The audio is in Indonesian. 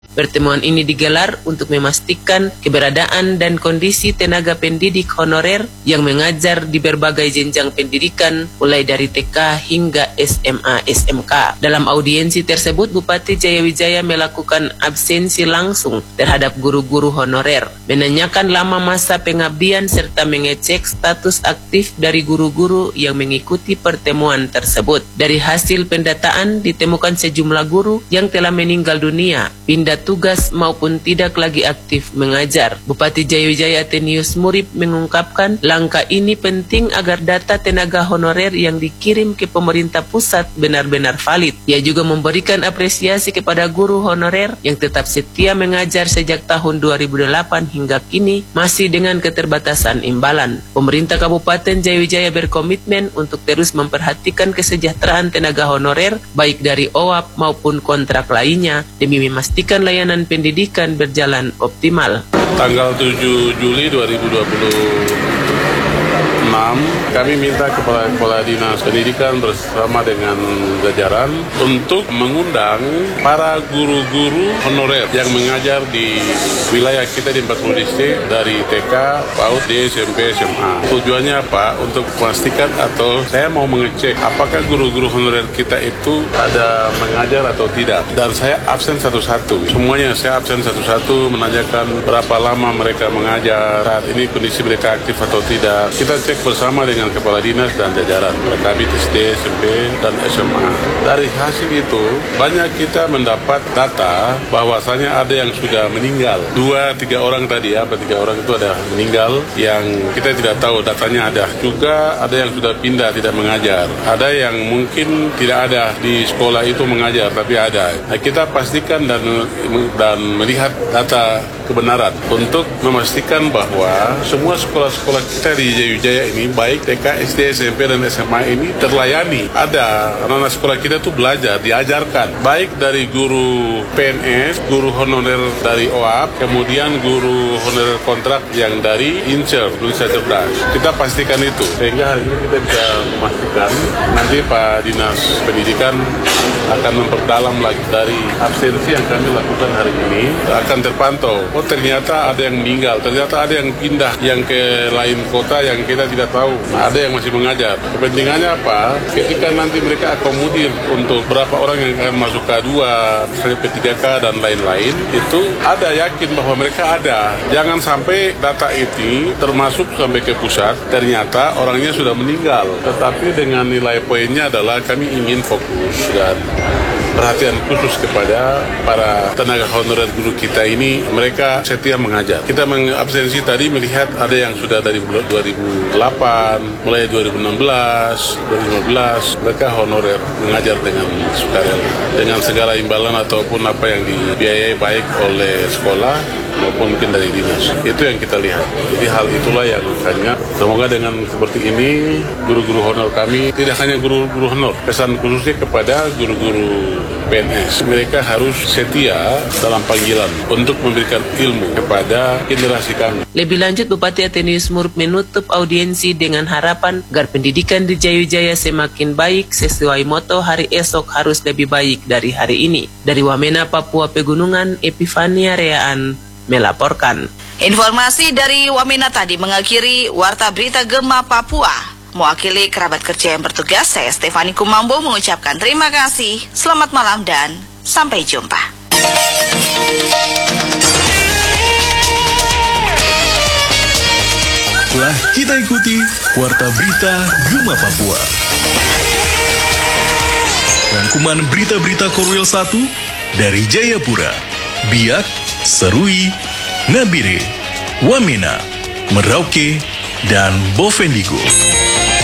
Pertemuan ini digelar untuk memastikan keberadaan dan kondisi tenaga pendidik honorer yang mengajar di berbagai jenjang pendidikan mulai dari TK hingga SMA SMK. Dalam audiensi tersebut, Bupati Jayawijaya melakukan absensi langsung terhadap guru-guru honorer, menanyakan lama masa pengabdian serta mengecek status aktif dari guru-guru yang mengikuti pertemuan tersebut. Dari hasil pendataan ditemukan sejumlah guru yang telah meninggal dunia, pindah tugas maupun tidak lagi aktif mengajar. Bupati Jayawijaya Athenius Murib mengungkapkan langkah ini penting agar data tenaga honorer yang dikirim ke pemerintah pusat benar-benar valid. Ia juga memberikan apresiasi kepada guru honorer yang tetap setia mengajar sejak tahun 2008 hingga kini masih dengan keterbatasan imbalan. Pemerintah Kabupaten Jayawijaya berkomitmen untuk terus memperhatikan kesejahteraan tenaga honorer baik dari OAP maupun kontrak lainnya demi memastikan layanan pendidikan berjalan optimal. Tanggal 7 Juli 2026 kami minta Kepala Dinas Pendidikan bersama dengan jajaran untuk mengundang para guru-guru honorer yang mengajar di wilayah kita di 40 distrik dari TK, PAUD, SMP, SMA. Tujuannya apa? Untuk memastikan atau saya mau mengecek apakah guru-guru honorer kita itu ada mengajar atau tidak. Dan saya absen satu-satu. Semuanya saya absen satu-satu, menanyakan berapa lama mereka mengajar, saat ini kondisi mereka aktif atau tidak. Kita cek bersama dengan Kepala Dinas dan jajaran Kabit SD, SMP, dan SMA. Dari hasil itu, banyak kita mendapat data bahwasanya ada yang sudah meninggal. 2-3 orang tadi, 3 orang itu ada meninggal yang kita tidak tahu datanya ada. Juga ada yang sudah pindah tidak mengajar. Ada yang mungkin tidak ada di sekolah itu mengajar, tapi ada. Nah, kita pastikan dan melihat data kebenaran untuk memastikan bahwa semua sekolah-sekolah kita di Jayawijaya ini, baik TK, SD, SMP, dan SMA ini terlayani. Ada anak-anak sekolah kita tuh belajar, diajarkan, baik dari guru PNS, guru honorer dari OAP, kemudian guru honorer kontrak yang dari INSER, Indonesia Cerdas. Kita pastikan itu, sehingga hari ini kita bisa memastikan nanti Pak Dinas Pendidikan akan memperdalam lagi dari absensi yang kami lakukan hari ini, akan terpantau. Oh, ternyata ada yang meninggal, ternyata ada yang pindah yang ke lain kota yang kita tidak tahu. Nah, ada yang masih mengajar. Kepentingannya apa? Ketika nanti mereka akomodir untuk berapa orang yang akan masuk K2, misalnya P3K dan lain-lain, itu ada yakin bahwa mereka ada. Jangan sampai data ini termasuk sampai ke pusat, ternyata orangnya sudah meninggal. Tetapi dengan nilai poinnya adalah kami ingin fokus dan perhatian khusus kepada para tenaga honorer guru kita ini, mereka setia mengajar. Kita mengabsensi tadi melihat ada yang sudah dari 2008, mulai 2016, 2015, mereka honorer mengajar dengan sukarela, dengan segala imbalan ataupun apa yang dibiayai baik oleh sekolah maupun mungkin dari dinas. Itu yang kita lihat. Jadi hal itulah yang makanya semoga dengan seperti ini guru-guru honor kami, tidak hanya guru-guru honor, pesan khususnya kepada guru-guru PNS. Mereka harus setia dalam panggilan untuk memberikan ilmu kepada generasi kami. Lebih lanjut, Bupati Athenius Murib menutup audiensi dengan harapan agar pendidikan di Jayawijaya semakin baik sesuai moto hari esok harus lebih baik dari hari ini. Dari Wamena, Papua Pegunungan, Epifania Reaan melaporkan. Informasi dari Wamena tadi mengakhiri Warta Berita Gema Papua. Mewakili kerabat kerja yang bertugas, saya Stefani Kumambo mengucapkan terima kasih, selamat malam dan sampai jumpa. Telah kita ikuti Warta Berita Gema Papua. Rangkuman berita-berita Korwil 1 dari Jayapura, Biak, Serui, Nabire, Wamena, Merauke, dan Bovendigul.